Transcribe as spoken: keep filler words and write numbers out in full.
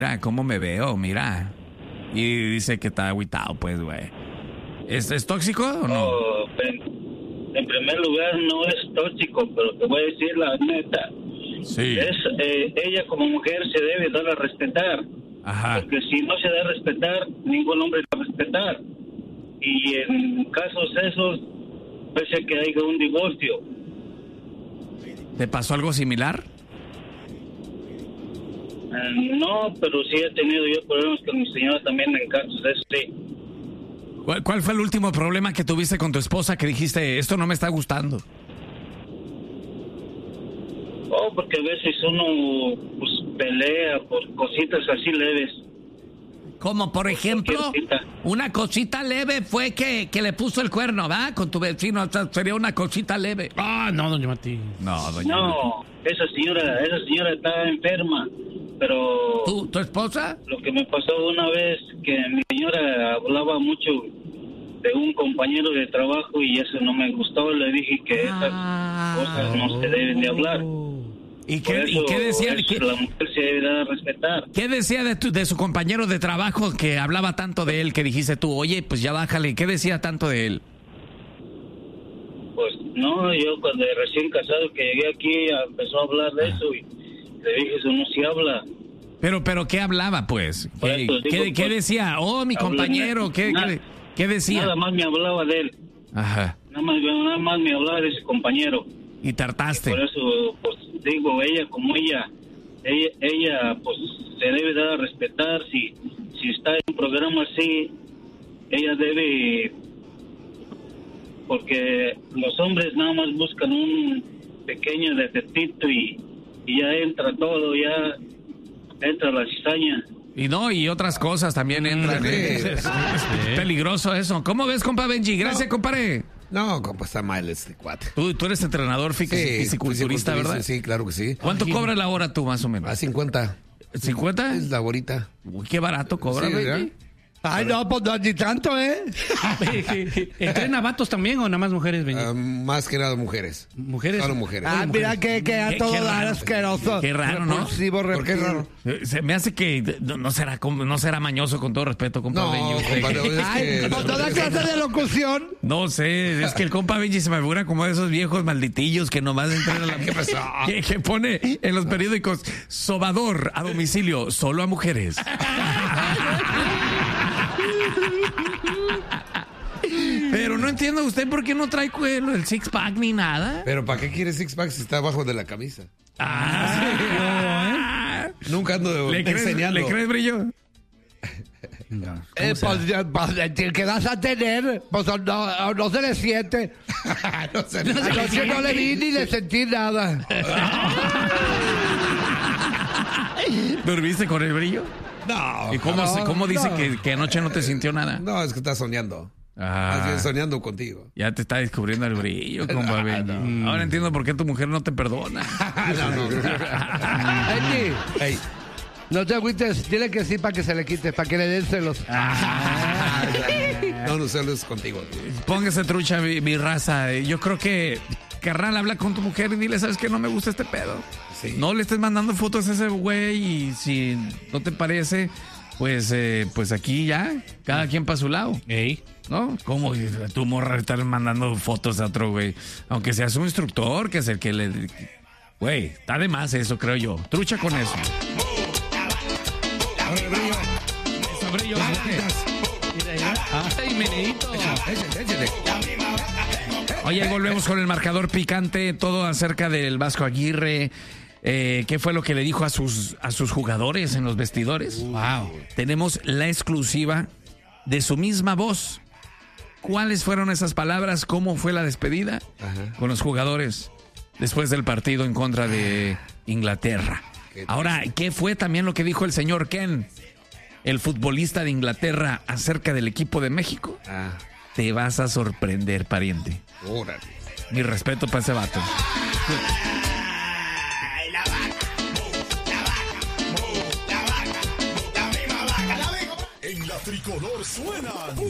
mira cómo me veo, mira. Y dice que está agüitado, pues, güey. ¿Es, ¿Es tóxico o no? Oh, en, en primer lugar, no es tóxico, pero te voy a decir la neta. Sí. Es, eh, ella como mujer se debe dar a respetar. Ajá. Porque si no se da a respetar, ningún hombre la va a respetar. Y en casos esos, parece que haya un divorcio. ¿Te pasó algo similar? Eh, no, pero sí he tenido yo problemas con mi señora también en casos de eso, sí. ¿Cuál, ¿Cuál fue el último problema que tuviste con tu esposa que dijiste, esto no me está gustando? Oh, porque a veces uno pues, pelea por cositas así leves. Como por ejemplo, una cosita leve fue que, que le puso el cuerno, ¿va? Con tu vecino, o sea, sería una cosita leve. Ah, no, doña Mati. No, doña No, esa señora, esa señora está enferma, pero... ¿Tú, tu esposa? Lo que me pasó una vez, que mi señora hablaba mucho de un compañero de trabajo y eso no me gustó, le dije que esas ah, cosas no se deben de hablar. ¿Y qué, ¿y qué decía? Eso, ¿qué, la mujer se debe dar a respetar. ¿Qué decía de, tu, de su compañero de trabajo que hablaba tanto de él que dijiste tú, oye, pues ya bájale? ¿Qué decía tanto de él? Pues no, yo cuando recién casado que llegué aquí empezó a hablar de eso y le dije, eso no se habla. Pero, pero ¿qué hablaba pues? ¿Qué, digo, ¿qué, pues, ¿qué decía? Oh, mi compañero, ¿qué, nada, ¿qué, ¿qué decía? Nada más me hablaba de él. Ajá. Nada más, nada más me hablaba de ese compañero. Y tartaste. Y por eso, pues, digo, ella como ella, ella, ella, pues, se debe dar a respetar. Si, si está en un programa así, ella debe, porque los hombres nada más buscan un pequeño defectito y, y ya entra todo, ya entra la cizaña. Y no, y otras cosas también entran. ¿eh? Es, es, es peligroso eso. ¿Cómo ves, compa Benji? Gracias, no. compadre. No, compa, está mal este cuate. Tú, tú eres entrenador físico, sí, fisiculturista, ¿verdad? Sí, claro que sí. ¿Cuánto Ay, cobra la hora tú, más o menos? A cincuenta. ¿cincuenta? Es la horita. Uy, qué barato cobra, sí, Benji. Ay, no, pues no, ni tanto, ¿eh? ¿Entrena vatos también o nada más mujeres, Benji? Uh, más que nada mujeres. ¿Mujeres? Solo mujeres. Ah, Solo mira mujeres. que, que a todo dar asqueroso. Qué raro, ¿no? ¿Por qué raro? Se me hace que no, no será no será mañoso, con todo respeto, compa no, Benji. Compa, no, es Ay, que, con toda clase de locución. No sé, es que el compa Benji se me figura como de esos viejos malditillos que nomás entran a la... ¿Qué pasó? Que, que pone en los periódicos, sobador a domicilio, solo a mujeres. Pero no entiendo usted por qué no trae cuero, el six pack ni nada. Pero ¿para qué quiere six pack si está abajo de la camisa? Ah, sí, ¿no? Nunca ando ¿Le crees, enseñando. ¿Le crees, Brillo? No, eh, pues, ya, pues, el que vas a tener, pues no, no se le siente. no se le Anoche no le vi ni le sentí nada. ¿Dormiste con el Brillo? No. ¿Y cómo, no, cómo dice no. que, que anoche no te sintió nada? No, es que está soñando. Ah, Más bien soñando contigo. Ya te está descubriendo el Brillo, compa Benji. No. Ahora entiendo por qué tu mujer no te perdona. no, no. Benji, hey. No te agüites, dile que sí para que se le quite, para que le den celos. Ah, no, no celos contigo. Póngase trucha, mi, mi raza. Yo creo que, carnal, habla con tu mujer y dile, ¿sabes qué? No me gusta este pedo. Sí. No le estés mandando fotos a ese güey y si no te parece, pues, eh, pues aquí ya, cada quien para su lado. Ey. ¿No? ¿Cómo tu morra estar mandando fotos a otro güey? Aunque seas un instructor, que es el que le... Güey, está de más eso, creo yo. Trucha con eso. Ahora, Brillo. Eso, Brillo. Ay, meneíto. Échale, échale. Oye, volvemos con el marcador picante, todo acerca del Vasco Aguirre. Eh, ¿Qué fue lo que le dijo a sus, a sus jugadores en los vestidores? Wow. Tenemos la exclusiva de su misma voz. ¿Cuáles fueron esas palabras? ¿Cómo fue la despedida? Ajá. Con los jugadores después del partido en contra de Inglaterra? Ahora, ¿qué fue también lo que dijo el señor Ken, el futbolista de Inglaterra, acerca del equipo de México? Ah. Te vas a sorprender, pariente. Órale. Mi respeto para ese vato. En la tricolor suenan